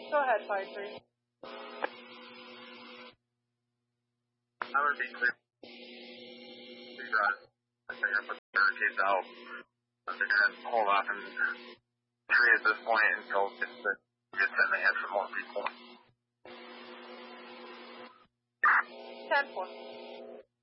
Go ahead, 5-3. I would be clear. I think I put the barricades out. They're going to hold off and tree at this point until it gets in the hands of more people. 10-4.